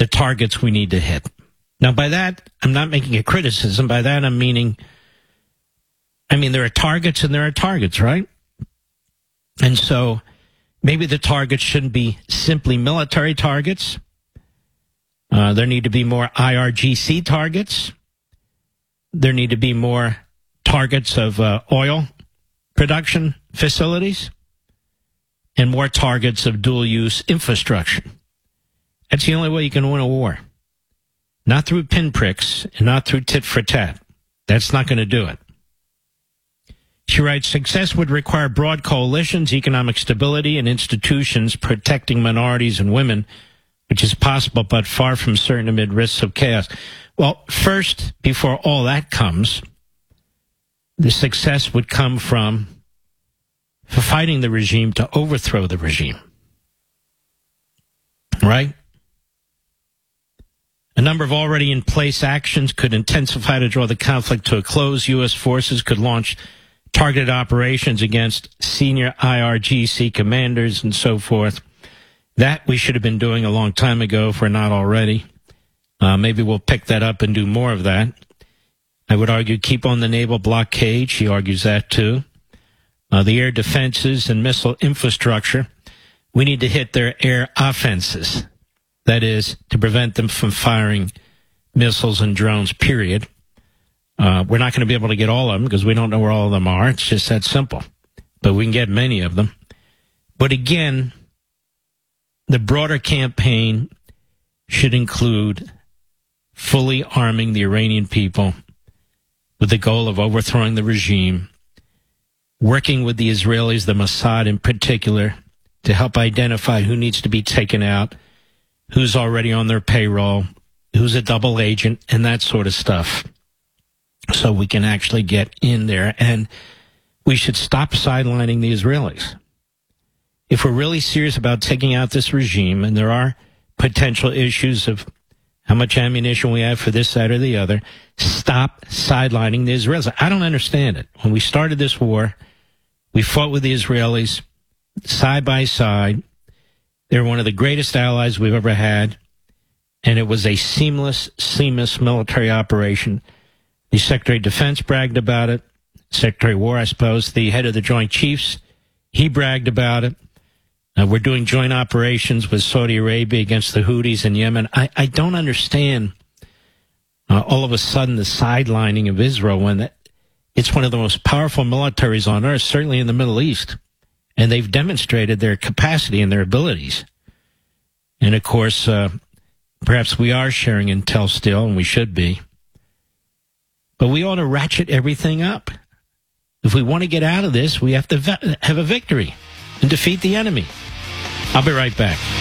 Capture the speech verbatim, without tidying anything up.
the targets we need to hit. Now, by that, I'm not making a criticism. By that, I'm meaning, I mean, there are targets and there are targets, right? And so maybe the targets shouldn't be simply military targets. Uh, there need to be more I R G C targets. There need to be more targets of uh, oil production facilities and more targets of dual-use infrastructure. That's the only way you can win a war. Not through pinpricks and not through tit for tat. That's not going to do it. She writes, success would require broad coalitions, economic stability, and institutions protecting minorities and women, which is possible but far from certain amid risks of chaos. Well, first, before all that comes, the success would come from fighting the regime to overthrow the regime. Right? A number of already in place actions could intensify to draw the conflict to a close. U S forces could launch targeted operations against senior I R G C commanders and so forth. That we should have been doing a long time ago if we're not already. Uh, maybe we'll pick that up and do more of that. I would argue keep on the naval blockade. She argues that too. Uh, the air defenses and missile infrastructure. We need to hit their air offenses. That is, to prevent them from firing missiles and drones, period. Uh, we're not going to be able to get all of them because we don't know where all of them are. It's just that simple. But we can get many of them. But again, the broader campaign should include fully arming the Iranian people with the goal of overthrowing the regime, working with the Israelis, the Mossad in particular, to help identify who needs to be taken out, who's already on their payroll, who's a double agent, and that sort of stuff. So we can actually get in there, and we should stop sidelining the Israelis. If we're really serious about taking out this regime, and there are potential issues of how much ammunition we have for this side or the other, stop sidelining the Israelis. I don't understand it. When we started this war, we fought with the Israelis side by side. They were one of the greatest allies we've ever had, and it was a seamless, seamless military operation. The Secretary of Defense bragged about it. Secretary of War, I suppose, the head of the Joint Chiefs, he bragged about it. Uh, we're doing joint operations with Saudi Arabia against the Houthis in Yemen. I, I don't understand uh, all of a sudden the sidelining of Israel when that, it's one of the most powerful militaries on earth, certainly in the Middle East. And they've demonstrated their capacity and their abilities. And, of course, uh, perhaps we are sharing intel still, and we should be. But we ought to ratchet everything up. If we want to get out of this, we have to ve- have a victory and defeat the enemy. I'll be right back.